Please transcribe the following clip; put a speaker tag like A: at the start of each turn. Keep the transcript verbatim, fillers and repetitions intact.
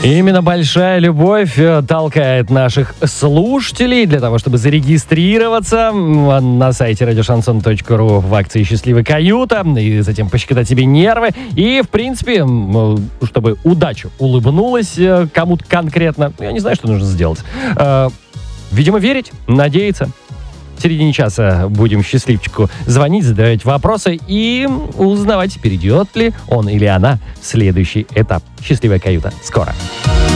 A: Именно большая любовь толкает наших слушателей для того, чтобы зарегистрироваться на сайте радиошансон точка ру в акции «Счастливая каюта» и затем пощекотать себе нервы. И, в принципе, чтобы удача улыбнулась кому-то конкретно, я не знаю, что нужно сделать. Видимо, верить, надеяться. В середине часа будем счастливчику звонить, задавать вопросы и узнавать, перейдет ли он или она в следующий этап. «Счастливая каюта» скоро.